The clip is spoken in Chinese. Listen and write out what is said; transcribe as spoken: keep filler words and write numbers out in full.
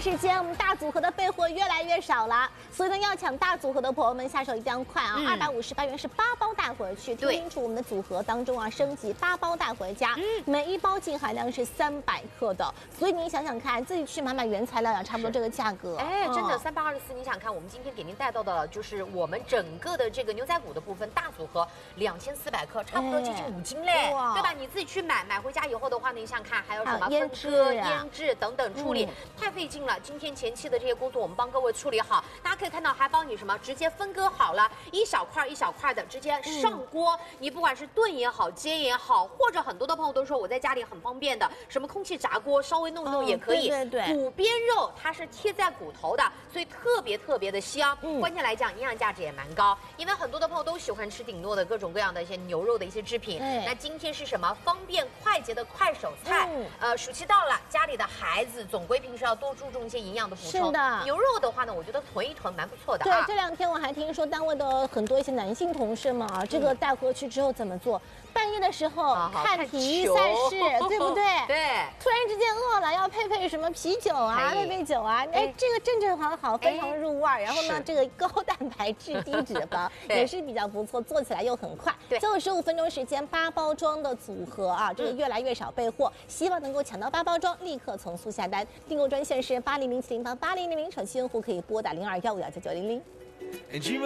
时间，我们大组合的备货越来越少了，所以呢，要抢大组合的朋友们下手一定要快啊！二百五十八元是八包带回去，听清楚我们的组合当中啊，升级八包带回家，嗯、每一包净含量是三百克的，所以你想想看，自己去买买原材料也差不多这个价格。 哎，真的三百二十四，你想看，我们今天给您带到的就是我们整个的这个牛仔骨的部分大组合，两千四百克，差不多接近五斤嘞，哎、对吧？你自己去买，买回家以后的话呢，你想看还有什么分割、腌制等等处理，嗯、太费劲了。今天前期的这些工作我们帮各位处理好，大家可以看到还帮你什么直接分割好了，一小块一小块的直接上锅，嗯、你不管是炖也好，煎也好，或者很多的朋友都说我在家里很方便的，什么空气炸锅稍微弄一弄也可以。 哦、对对对， 骨边肉它是贴在骨头的，所以特别特别的香。嗯、关键来讲，营养价值也蛮高，因为很多的朋友都喜欢吃鼎诺的各种各样的一些牛肉的一些制品。那今天是什么方便快捷的快手菜？嗯、呃，暑期到了，家里的孩子总归平时要多注重一些营养的补充。 是的， 牛肉的话呢，我觉得囤一囤蛮不错的、 啊。对，这两天我还听说单位的很多一些男性同事们啊，这个带回去之后怎么做？半夜的时候看体育赛事，对不对？ 对。 突然之间饿了，要配配什么啤酒啊，配配酒啊，哎，这个正正好好，非常入味。然后呢，这个高蛋白质、低脂肪也是比较不错，做起来又很快。对，最后十五分钟时间，八包装的组合啊，这个越来越少备货，希望能够抢到八包装，立刻从速下单。订购专线是八零零七零八八零零零，手机用户可以拨打零二幺五幺九九零零。